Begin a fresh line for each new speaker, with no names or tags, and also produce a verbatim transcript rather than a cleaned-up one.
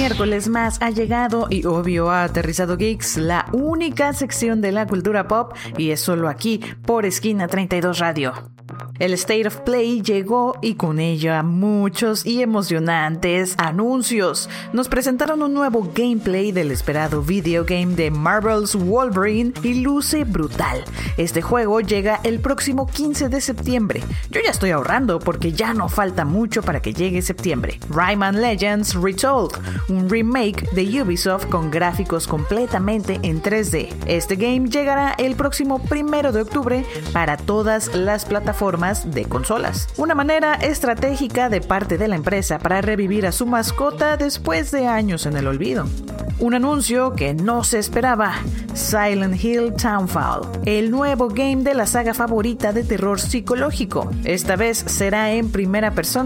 miércoles más ha llegado y obvio ha aterrizado Geeks, la única sección de la cultura pop, y es solo aquí por Esquina treinta y dos Radio. El State of Play llegó y con ella muchos y emocionantes anuncios. Nos presentaron un nuevo gameplay del esperado videogame de Marvel's Wolverine y luce brutal. Este juego llega el próximo quince de septiembre. Yo ya estoy ahorrando porque ya no falta mucho para que llegue septiembre. Rayman Legends Retold, un remake de Ubisoft con gráficos completamente en tres D. Este game llegará el próximo primero de octubre para todas las plataformas de consolas. Una manera estratégica de parte de la empresa para revivir a su mascota después de años en el olvido. Un anuncio que no se esperaba: Silent Hill Townfall, el nuevo game de la saga favorita de terror psicológico. Esta vez será en primera persona